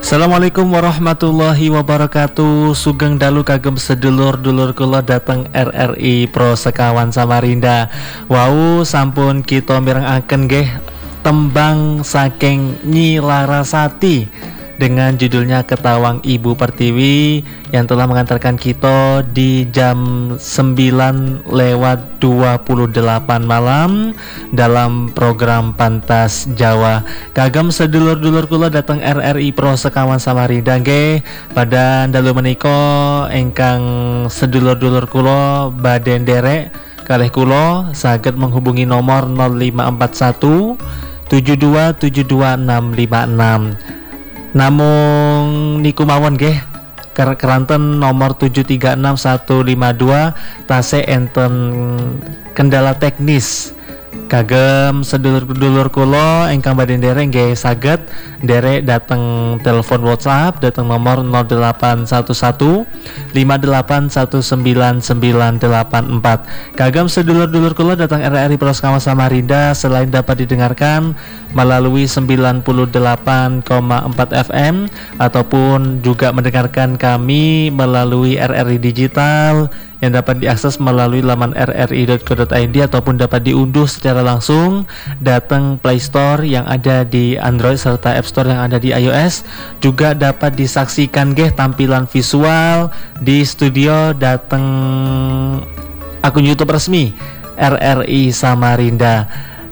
Assalamualaikum warahmatullahi wabarakatuh. Sugeng dalu kagem sedulur-dulur kula dateng RRI Pro Sekawan Samarinda. Wau sampun kita mirengaken nggih tembang saking Nyi Larasati dengan judulnya Ketawang Ibu Pertiwi yang telah mengantarkan kita di jam 9:28 malam dalam program Pantas Jawa. Kagem sedulur-dulur kula datang RRI Pro Sekawan Samarinda nggih pada dalu menika ingkang sedulur-dulur kula badhe nderek kalih kula saged menghubungi nomor 0541 7272 656. Namung niku mawon nggih keranten nomor 736152 tasih enten kendala teknis. Kagem sedulur-dulur kula ingkang badhe nderek nggih saged nderek dateng telepon WhatsApp dateng nomor 0811 58199984. Kagem sedulur-dulur kula datang RRI Pro Sekawan Samarinda selain dapat didengarkan melalui 98,4 FM ataupun juga mendengarkan kami melalui RRI Digital yang dapat diakses melalui laman rri.co.id ataupun dapat diunduh secara langsung datang Play Store yang ada di Android serta App Store yang ada di iOS. Juga dapat disaksikan nggih tampilan visual di studio datang akun YouTube resmi RRI Samarinda.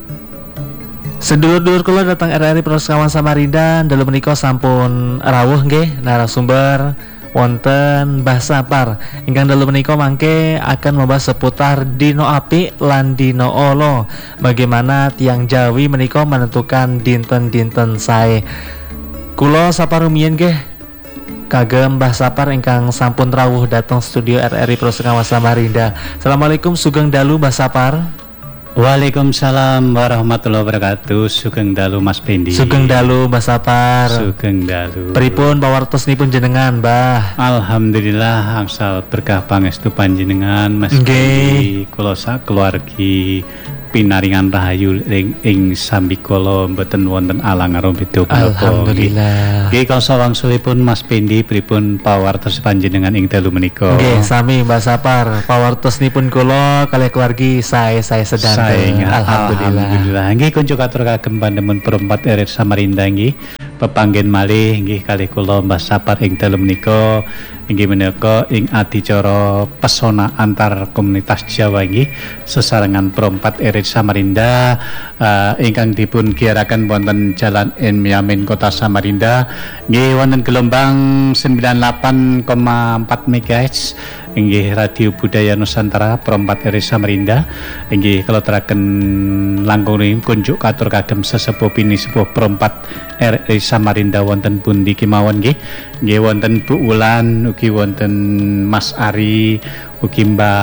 Sedulur-dulur kula datang RRI Pro Sekawan Samarinda dalu menika sampun rawuh nggih narasumber wonten Mbah Sapar ingkang dalu menika mangke akan membahas seputar dino apik lan dino olo, bagaimana tiang Jawi menika menentukan dinten-dinten sae. Kula sapa rumiyin nggih kagem Mbah Sapar ingkang sampun rawuh dateng studio RRI Pro Sekawan Samarinda. Assalamualaikum sugeng dalu Mbah Sapar. Waalaikumsalam warahmatullahi wabarakatuh. Sugeng dalu Mas Pendi. Sugeng dalu Mbah Sapar. Sugeng dalu. Pripun pawartosnipun jenengan, Mbah? Alhamdulillah angsal berkah pangestu panjenengan Mas Pendi. Kula sak keluargi pinaringan rahayu ing sambikala mboten wonten alang arumpida punapa. Alhamdulillah. Nggih kasa wangsulipun Mas Pendi pripun pawartos panjenengan ing dalu menika? Nggih sami Mbah Sapar. Pawartosnipun kula kalih keluargi sae sedanten. Alhamdulillah. Nggih kunjuk atur kagem pandemen perempat RRI Samarinda nggih. Pepanggen malih nggih kalih kula Mbah Sapar ing dalu menika inggih menika ing adicara pesona antar komunitas Jawa nggih sesarengan perempat RRI Samarinda ingkang dipun giyaraken wonten Jalan Yamin Kota Samarinda nggih wonten gelombang 98,4 MHz inggih Radio Budaya Nusantara perempat RRI Samarinda inggih kula teraken langkung kunjuk katur kagem sesepuh bini sepuh perempat RRI Samarinda wonten pundi kemawon nggih wonten Bu Wulan ugi wonten Mas Ari ugi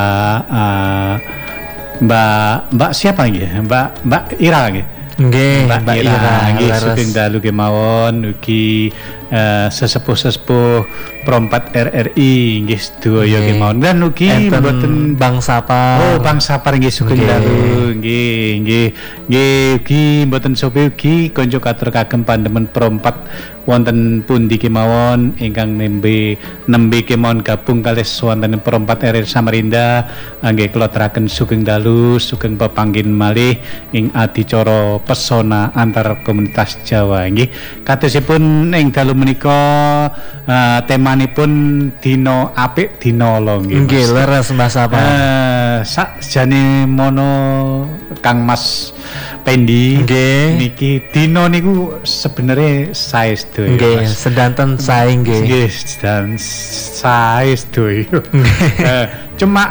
Mbak siapa nggih Mbak Ira nggih Mbak Ira nggih sugeng dalu kemawon ugi sesepuh-sesepuh perempat RRI nggih sedaya kemawon dan ugi mboten Bang Sapar. Oh Bang Sapar nggih sugeng dalu nggih ugi mboten sope ugi konco katur kagem pandemen perempat wonten pundi kemawon ingkang nembe kemawon gabung kalih wonten perempat RRI Samarinda nggih kula teraken sugeng dalu sugeng pepanggen malih ing adicara pesona antar komunitas Jawa nggih katosipun ing dalu menika temanipun dino apik dino olo nggih leres Mbah Sapar. Sakjane mono Kang Mas Pendi niki dino niku sebenarnya sae sedaya nggih sedanten sae nggih dan sae sedaya cuma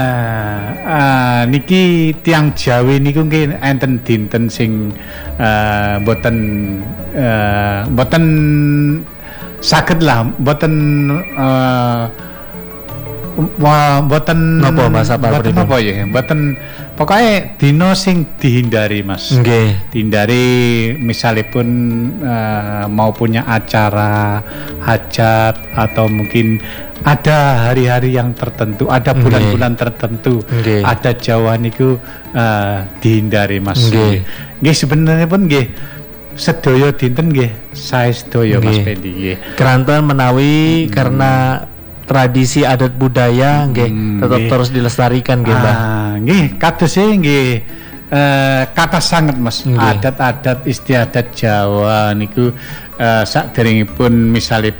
niki tiang Jawi niku nggih enten dinten sing boten saged lah boten napa Mas Sapar boten apa ya boten pokoknya dino sing dihindari Mas nggih dihindari misalipun mau punya acara hajat atau mungkin ada hari-hari yang tertentu ada bulan-bulan tertentu ada Jawa niku dihindari Mas nggih sebenarnya pun nggih sedaya dinten nggih, sae sedaya Mas Nggih. Pendi nggih. Keranten menawi karena tradisi adat budaya nggih tetap nggih. terus dilestarikan nggih Mbah. Nggih, kados e nggih kata sanget Mas. Nggih. Adat-adat istiadat Jawa niku saderengipun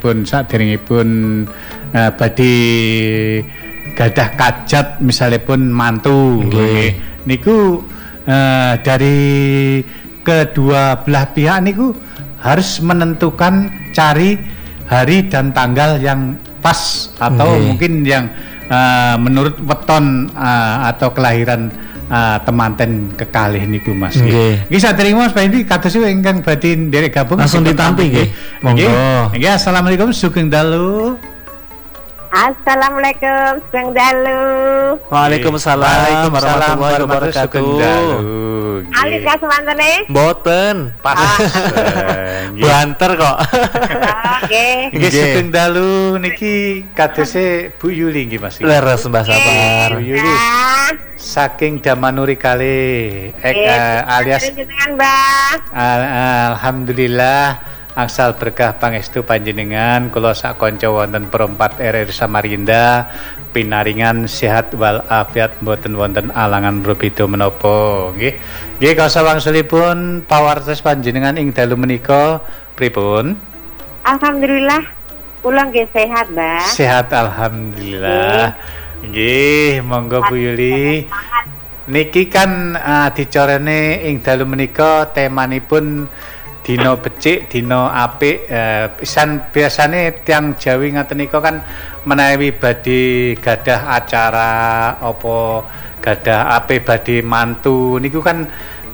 badhe gadah kajat misalipun mantu Nggih. niku dari kedua belah pihak niku harus menentukan cari hari dan tanggal yang pas atau Nggih. mungkin yang menurut weton atau kelahiran temanten kekalih niku Mas. Nggih. Nggih saderenge Mas Pendi kados ingkang badhe nderek gabung Langsung ditampi nggih. Nggih. Monggo. Nggih, assalamualaikum sugeng dalu. Assalamualaikum, Sugeng Dalu. Waalaikumsalam warahmatullahi wabarakatuh. Alit ka semantene? Boten. Pas. Banter kok. Oke. Nggih Nggih. sugeng dalu niki kadose Bu Yuli nggih Mas. Leres Mbah Sabar. Bu Yuli Ya. saking Damanuri kali alias Jenengan, Mbak. alhamdulillah angsal berkah pangestu panjenengan kula sak kanca wonten perempat RRI Samarinda pinaringan sehat wal afiat mboten wonten alangan rubida menapa nggih. Nggih kasa wangsulipun pawartos panjenengan ing dalu menika pripun? Alhamdulillah, kula nggih sehat, Mbak. Sehat alhamdulillah. Nggih, monggo Bu Yuli. Niki kan dicorene ing dalu menika temanipun dina becik, dina apik. Pisan biasane tiang Jawi ngaten nika kan menawi badhe gadah acara apa gadah ape badhe mantu niku kan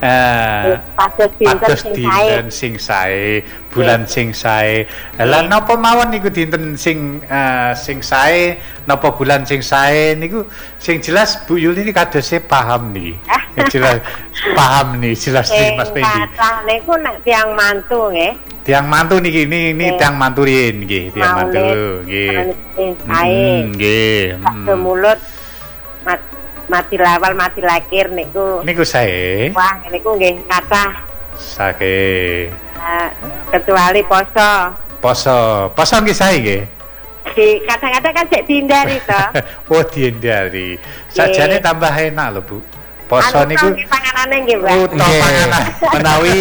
pados dinten sing sae, bulan sing sae. Lah napa mawon niku dinten sing sae, napa bulan sing sae niku sing jelas Bu Yuli ini kadose paham niki. Jelas paham nih, jelas nih Mas Pendi. Kathah niku nek tiyang mantu nggih. Tiang mantu niki ini tiang mantu riyin nggih, tiang mantu nggih. Sae. Nggih. Satu mulut mati lawal mati lakir niku. Niku sae. Wah, niku nggih kathah. Sake. Kecuali poso. Poso nggih sae nggih. Kadang-kadang kan sik dihindari to. Oh dihindari. Sajane tambah enak lho Bu. Poso niku panganane nggih, Mbak. utuh panganan. Menawi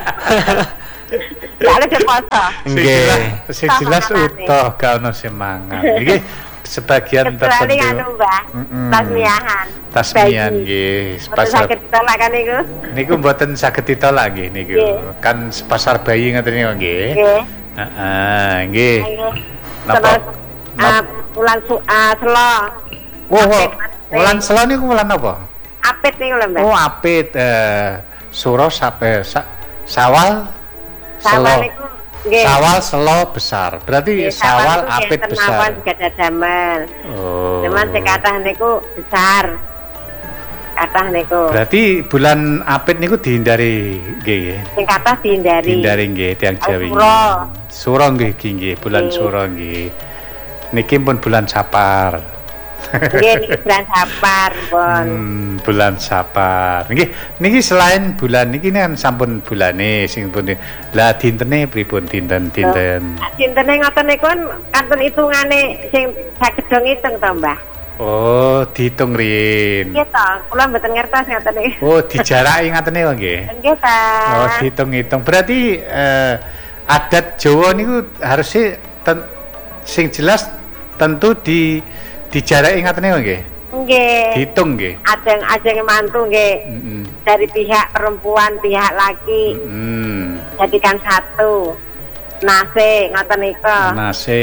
Ya ada poso. nggih. Sing jelas utuh gak ono semangat. Iki sebagian Kecuali anu, tertentu. Mbak. Tasmiahan. Tasmian nggih, Mboten pasar saged ditolak kan niku. niku mboten saged ditolak nggih niku. Nggih. Kan pasar bayi ngoten niku nggih. Nggih. Heeh, nggih. Ayo. Napa? Bulan Selo. Oh, Apit, wulan Selo niku wulan apa? Apit niku lho, Mbak. Oh, apit Suro sampai Sawal Sama Selo. niku nggih. Sawal Selo besar. Berarti Nggih, Sawal niku apit enten besar. mawon juga ada damel. Oh. Cuman sing kathah niku besar. Kathah niku. Berarti bulan apit niku dihindari nggih. Sing kathah dihindari. Dihindari nggih tiang Jawi. Suro. Suro nggih nggih, bulan Nggih. Suro nggih. Niki pun bulan Sapar. Nggih niki bulan Sapar, pun. Bulan Sapar. Niki selain bulan niki kan sampun bulane sing pun. Lah dintene pripun dinten? Dintene ngoten niku kan kantun hitungane sing saged do ngitung to, Mbah. Oh, dihitung rin. Nggih to, kula mboten ngertos ngoten niku. Oh, dijaraki ngatene kok nggih. Nggih ta. Oh, dihitung-hitung. Berarti adat Jawa niku harusnya sing jelas tentu dijaraki ngatene kok nggih. Nggih. Dihitung nggih. Ajeng mantu nggih. Dari pihak perempuan, pihak laki jadikan satu. Nase ngoten niku. Nase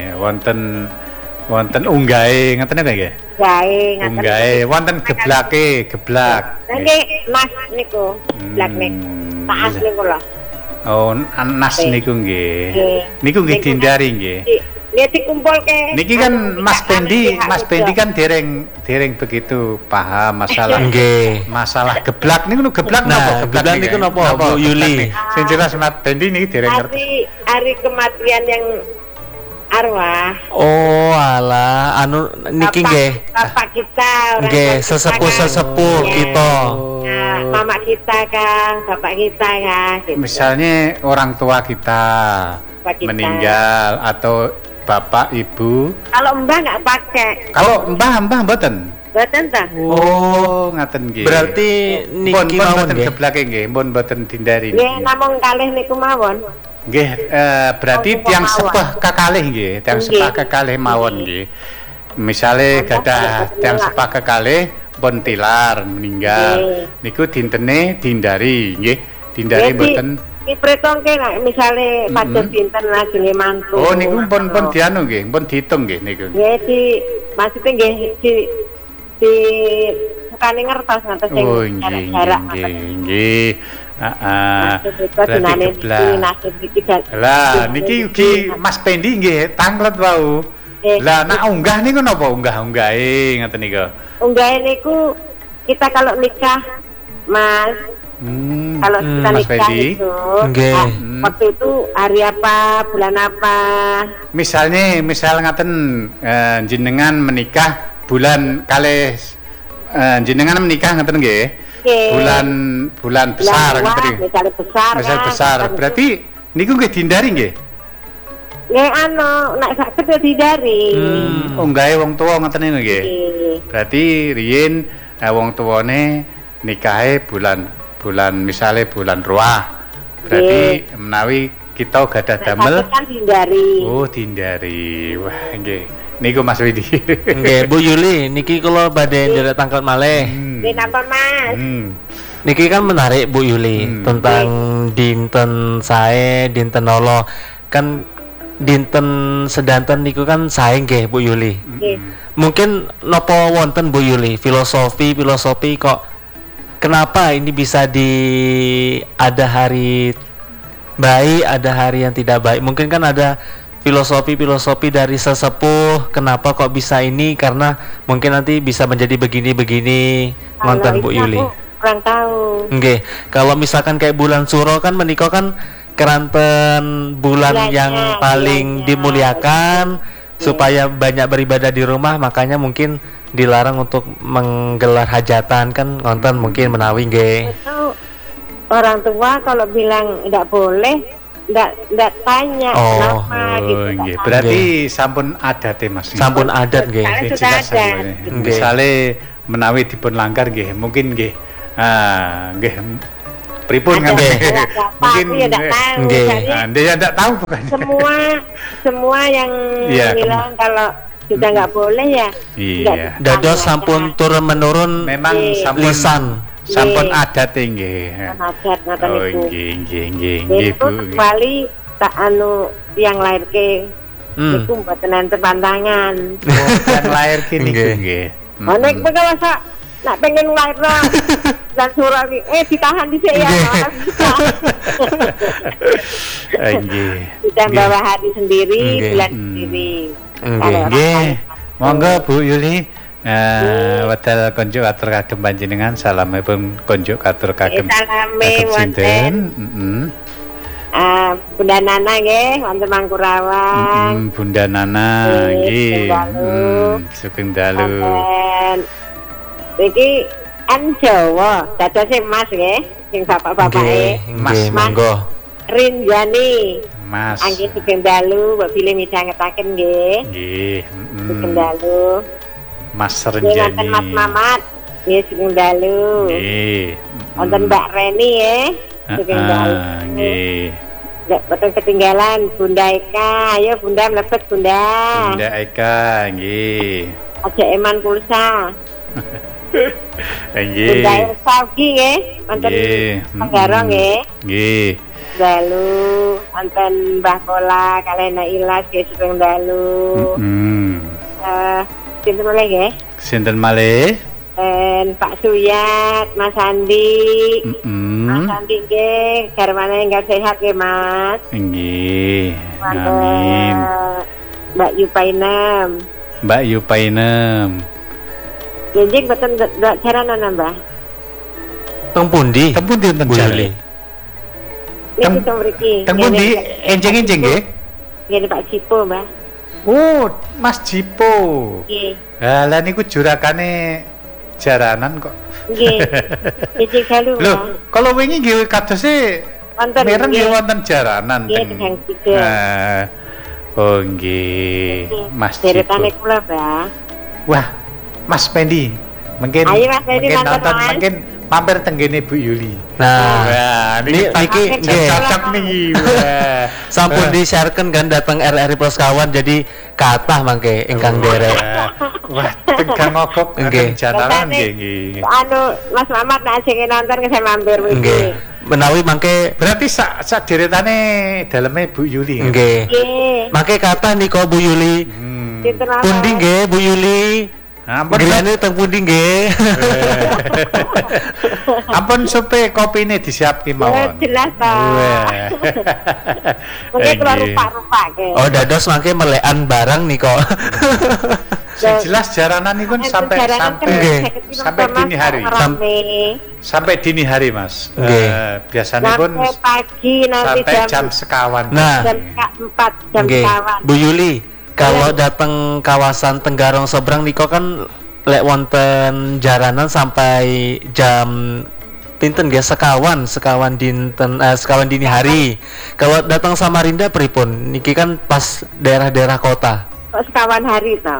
wonten unggahe ngoten apa nggih? Gawe ngoten. Unggahe wonten geblak. Nggih, Mas niku. Blak niku. Taas niku lho. Oh, nas niku nggih. Nggih. Niku nggih dihindari nggih. Nggih dikumpulke. Niki kan Mas Pendi kan dereng begitu paham masalah masalah geblak niku geblak napa geblak niku napa Bu Yuli? Sing jelas Mas Pendi niki dereng ngerti. Hari kematian yang arwah. Oh, alah, anu niki nggih. Bapak kita, orang Nggih, tua kita, sesepuh-sesepuh Kang. kita. Nah, mama kita Kang, bapak kita Kang. Gitu. Misalnya orang tua kita Bapak kita. meninggal atau bapak ibu. Kalau mbah nggak pakai, Kalau mbah mboten. betul tak? Oh, ngaten nggih. Berarti Pun niki mawon mboten nggih. geblake nggih, pun mboten dindari. Nggih, namung kalih niku mawon. Nggih, berarti Oh, tiang mawon. sepah kekalih nggih, tiang Nggih. sepah kekalih mawon nggih. Misale gadah tiang sepah kekalih pun tilar meninggal. Nggih. Niku dintene dindari nggih. Dindari mboten. Dipretongke nek misale padha dinten lajenge mantu. Oh niku pun dianu nggih, pun diitung nggih niku. Nggih, maksudnya nggih di sukane ngertos ngatos sing Oh nggih jarak nggih. Heeh. Berarti Berarti geblak. nasib iki dan Lah niki ugi Mas Pendi nggih tanglet wau. Lah nak unggah niku napa unggah-unggahe ngoten niku. unggahe niku kita kalau nikah Mas, kalau kita Mas nikah Fendi. itu Nggih. waktu itu hari apa, bulan apa. Misal ngaten jenengan menikah bulan kalih jenengan menikah ngoten nggih. Nggih. Bulan besar Bulan ngoten tua, nggih. misalnya besar Misal kan. besar. Berarti niku nggih dihindari nggih. Nggih nek saged ya dihindari. Unggahe wong tuwa ngoten niku nggih. Nggih. Berarti riyin wong tuwane nikahe bulan misale bulan Ruah. Berarti menawi kita gadah damel Nek saged kan dihindari. oh dihindari. Wah nggih. Niku Mas Widi. Nggih, Bu Yuli, niki kula badhe nderek tangklet malih. Nggih napa Mas? Niki kan menarik Bu Yuli tentang dinten sae, dinten nolo. Kan dinten sedanten niku kan sae nggih Bu Yuli. Nggih. Mungkin napa wonten Bu Yuli filosofi kok kenapa ini bisa ada hari baik, ada hari yang tidak baik. Mungkin kan ada filosofi dari sesepuh kenapa kok bisa ini, karena mungkin nanti bisa menjadi begini ngonten Bu Kalau Yuli. itu aku kurang tahu. Nggih, kalau misalkan kayak bulan Suro kan menika kan keranten bulan Bulannya, yang paling bulannya. dimuliakan supaya banyak beribadah di rumah, makanya mungkin dilarang untuk menggelar hajatan kan ngonten mungkin menawi nggih. Itu orang tua kalau bilang tidak boleh, tidak tanya Oh, kenapa gitu. Oh, nggak nggih. tahu. Berarti sampun adat Mas. Sampun adat nggih. Sekarang Nggih, sudah jelas ada. sampun. Nggih. Misale menawi dipun langgar nggih, mungkin nggih. Nggih. Pripun Ada, nggih. ada apa, aku ya tidak tahu. Nggih. Jadi Dia tidak tahu bukan. semua yang Iya, bilang kalau sudah nggak boleh ya. Iya. nggak Dados ditanya. sampun turun menurun Memang Nggih. sampun lisan. sampun Nggih. adat nggih. Kan adat ngoten Oh niku. nggih Itu Bu. kembali tak anu yang lahir ke itu mboten enten pantangan. Yang lahir kini Nggih. nggih. Oh nek kalau nak pengen lahir dan surah ditahan di sini ya. Nggih. Kita bawa hari sendiri, Nggih. bulan sendiri. Nggih. Kalau orang Nggih. lain- Monggo Bu Yuli. Wedal konjuk atur kagem panjenengan, salamipun konjuk atur kagem salame sinten. wonten Bunda Nana nggih wonten Mangkurawang. Bunda Nana nggih. Nggih, Sugeng dalu. Wonten iki Jawa, dadose Mas nggih, sing bapak-bapake. Nggih, Mas. monggo. Rinjani. Mas. Angge sugeng dalu, mbok pilih midhangetaken nggih. Nggih. Sugeng dalu. Mas Nggih wonten Renjani. Mas Mamat. Nggih sugeng dalu. Nggih. Wonten Mbak Reni nggih. Sugeng dalu. Nggih. Nggak betul ketinggalan Bunda Eka, ayo Bunda mlebet Bunda. Bunda Eka nggih. Aja eman pulsa. Nggih. Bunda Elsa ugi nggih, wonten Nggih. Tenggara nggih. Nggih. Dalu wonten Mbah Kola kalian Ilas nggih sugeng dalu. Sinten meneh nggih? Sinten malih? Pak Suyat, Mas Andi. Mas Andi nggih, garwane enggak sehat nggih Mas. Nggih. Wonten Amin. Mbak Yupainem. Mbak Yupainem. Jenjing boten jaranan Mbah. Teng pundi? Tempun dinten Bu jale. Yuli. Niki teng mriki. Tempun di enjing-enjing nggih. Nggih Pak Cipo, Mbah. Mas Jipo. Nggih. Lah niku jurakane jaranan kok. Nggih. Iki kalu. Lho, kalau wingi nggih kadose Wonten merem nggih nggih. wonten jaranan Nggih, Kang Tiga. Oh nggih, Mas Deretane Jipo. kula, Mbah. Wah, Mas Pendi. Mungkin Ayo, Mas Pendi, nonton, Mas. mungkin mampir tenggene Bu Yuli. Nah, Wah, niki nggih. cocok nih. Wah. Sampun di-sharekan kan datang RRI Praskawan jadi kathah mangke ingkang derek. Wah, tegang ngogok Nggih. jaranan nggih nggih. Anu Mas Mamat nek sing nonton ke saya mampir Nggih. mriki. Menawi mangke Berarti sak deretane daleme Bu Yuli. nggih. Nggih. Mangke kathah nika Bu Yuli. Sinten apa? Pundi nggih Bu Yuli? Ampun, Gelane teng pundi nggih? ampun supe kopine disiapke mawon. Jelas ta. Wah. Mungkin kula Nggih. rupa-rupa ke. Oh, dados mangke melekan barang nika. Sing jelas jaranan niku sampai Nggih. sampai dini hari. Sampai dini hari, Mas. Nggih. Biasanya pun Sampai pagi nanti sampai jam sekawan. Nah. jam 4 jam Nggih. kawan. Bu Yuli, kalau datang kawasan Tenggarong seberang niko kan lek wonten jaranan sampai jam pinten nggih sekawan dini hari. Kalau datang Samarinda pripun? Niki kan pas daerah-daerah kota. Kok sekawan hari to?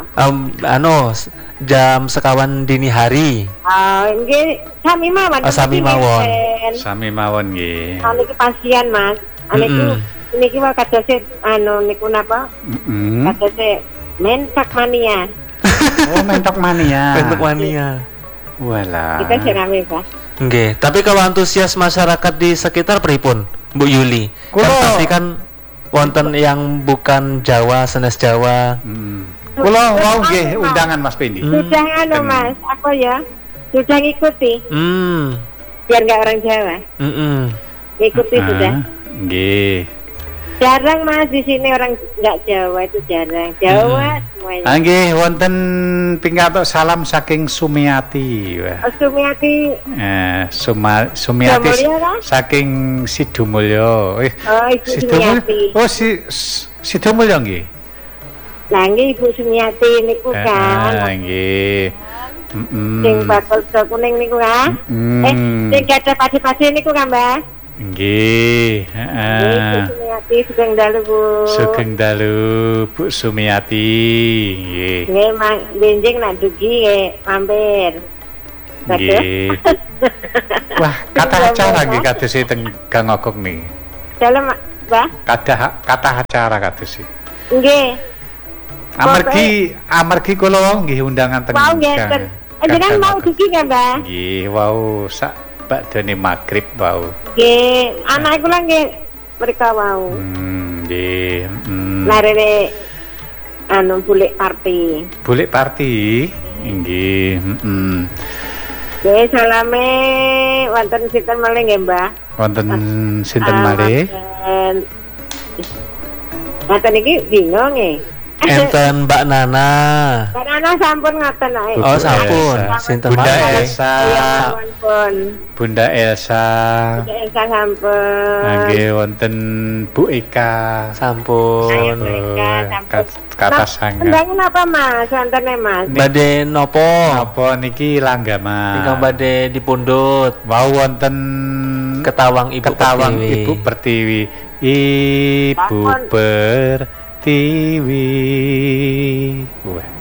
Jam sekawan dini hari. Oh, nggih sami mawon. Sami mawon. Sami mawon nggih. Niki pasien, Mas. Niku niki wae kadose niku napa? Kadose mentak mania. Oh, mentok mania. Bentuk mania. Walah. Kita rame, Pak. Nggih, tapi kalau antusias masyarakat di sekitar pripun, Bu Yuli? Kan Kulo- pasti kan wonten yang bukan Jawa, sanes Jawa. Kula wau nggih undangan Mas Pendi. Sudah Mas, apa ya? Sudah ngikuti biar nggak orang Jawa. Ngikuti sudah. Nggih. Jarang Mas di sini orang nggak Jawa itu jarang. Jawa semuanya. Nggih wonten pingatuk salam saking Sumiati. Wah. Sumiati. Sumiati Sidumulyo, kan? saking Sidumulyo. Oh, Ibu Sumiati. Oh, Sidumulyo nggih. Lah nggih Ibu Sumiati niku kan. Nggih. Sing bakal kuning niku kan. Sing gadah padi-padi niku kan, Mbak? Nggih, Ibu Sumiati Sugeng Dalu, Bu. Sugeng dalu Bu Sumiati. Nggih. Nggih, Mang benjing nak dugi mampir. Nggih. Wah, kata acara nggih kados teng Gang Ogok niki. Dalam, Mbak? Kata acara kados. Nggih. Amargi kula nggih undangan teng Mau ngeten. Jenengan mau dugi kan, Mbak? Nggih, wau sak bakdone magrib wau. Nggih, anak kula nggih mereka mau. Nggih. Larene bulik party. Bulik party. Nggih, Nggih, salame wonten sinten malih nggih, Mbah? Wonten sinten malih? Ngaten iki bingung nggih. Enten Mbak Nana. Mbak Nana sampun ngaten ae. Oh, sampun. Sinten Bunda malih? Elsa. Iya, sampun. Bunda Elsa. Bunda Elsa sampun. Nggih wonten Bu Eka. Sampun. Ayo mereka sampun. Kata sangat. Undangan apa Mas? Wonten Mas. Badhe nopo? Apa niki langgama? Ingkang badhe dipundhut Wau wonten Ketawang Ibu Pertiwi. Pertiwi. Ibu Sampun. Pertiwi. Wah.